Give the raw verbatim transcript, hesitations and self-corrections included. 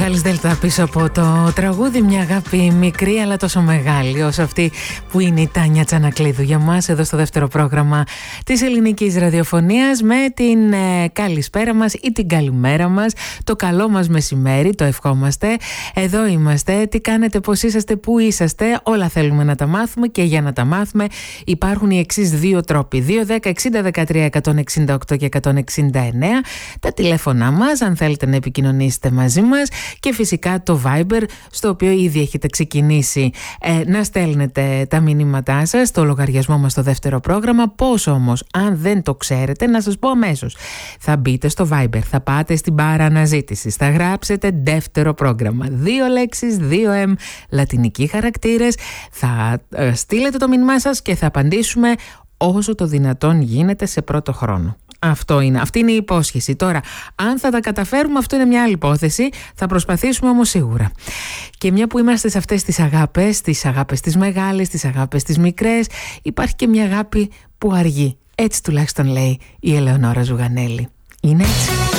Μιχάλης Δέλτα πίσω από το τραγούδι, μια αγάπη μικρή αλλά τόσο μεγάλη όσο αυτή που είναι η Τάνια Τσανακλείδου για μας εδώ στο δεύτερο πρόγραμμα της ελληνικής ραδιοφωνίας, με την ε, καλησπέρα μας ή την καλημέρα μας, το καλό μας μεσημέρι, το ευχόμαστε. Εδώ είμαστε, τι κάνετε, πώς είσαστε, πού είσαστε, όλα θέλουμε να τα μάθουμε, και για να τα μάθουμε υπάρχουν οι εξής δύο τρόποι: δύο δέκα εξήντα δεκατρία εκατόν εξήντα οκτώ και εκατόν εξήντα εννέα, τα τηλέφωνά μας αν θέλετε να επικοινωνήσετε μαζί μας, και φυσικά το Viber, στο οποίο ήδη έχετε ξεκινήσει ε, να στέλνετε τα μηνύματά σας στο λογαριασμό μας στο δεύτερο πρόγραμμα. Πώς όμως, αν δεν το ξέρετε, να σας πω αμέσως. Θα μπείτε στο Viber, θα πάτε στην μπάρα αναζήτησης, θα γράψετε δεύτερο πρόγραμμα, δύο λέξεις, δύο εμ, λατινικοί χαρακτήρες, θα ε, στείλετε το μήνυμά σας και θα απαντήσουμε όσο το δυνατόν γίνεται σε πρώτο χρόνο. Αυτό είναι, αυτή είναι η υπόσχεση. Τώρα, αν θα τα καταφέρουμε, αυτό είναι μια άλλη υπόθεση. Θα προσπαθήσουμε όμως σίγουρα. Και μια που είμαστε σε αυτές τις αγάπες, τις αγάπες τις μεγάλες, τις αγάπες τις μικρές, υπάρχει και μια αγάπη που αργεί. Έτσι τουλάχιστον λέει η Ελεονόρα Ζουγανέλη. Είναι έτσι.